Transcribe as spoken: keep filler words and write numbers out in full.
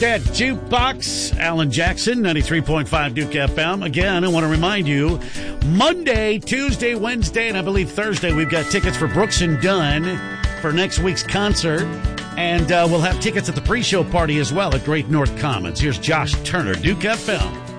That Jukebox, Alan Jackson, ninety-three point five Duke F M. Again, I want to remind you, Monday, Tuesday, Wednesday, and I believe Thursday, we've got tickets for Brooks and Dunn for next week's concert. And uh, we'll have tickets at the pre-show party as well at Great North Commons. Here's Josh Turner, Duke F M.